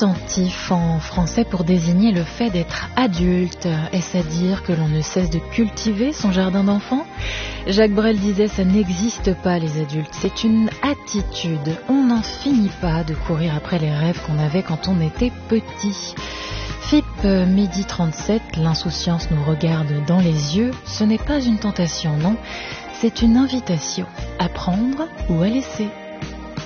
substantif en français pour désigner le fait d'être adulte. Est-ce à dire que l'on ne cesse de cultiver son jardin d'enfants ? Jacques Brel disait « ça n'existe pas les adultes, c'est une attitude. On n'en finit pas de courir après les rêves qu'on avait quand on était petit ». FIP midi 37, l'insouciance nous regarde dans les yeux. Ce n'est pas une tentation, non, c'est une invitation à prendre ou à laisser.